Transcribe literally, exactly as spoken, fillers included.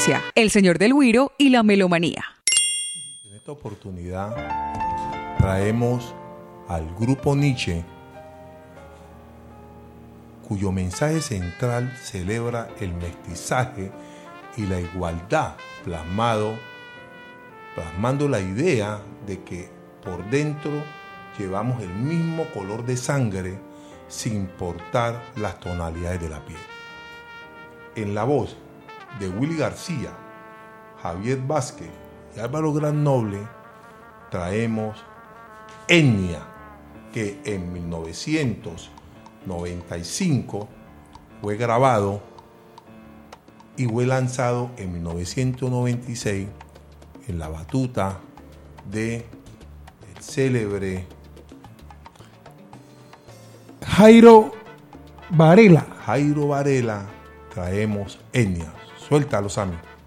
Francia, El Señor del Güiro y la Melomanía. En esta oportunidad traemos al grupo Nietzsche, cuyo mensaje central celebra el mestizaje y la igualdad, plasmado, plasmando la idea de que por dentro llevamos el mismo color de sangre sin importar las tonalidades de la piel. En la voz de Willy García, Javier Vázquez y Álvaro Granoble traemos Etnia, que en mil novecientos noventa y cinco fue grabado y fue lanzado en mil novecientos noventa y seis en la batuta de el célebre Jairo Varela. Jairo Varela. Traemos Etnia. Suéltalo, Sammy.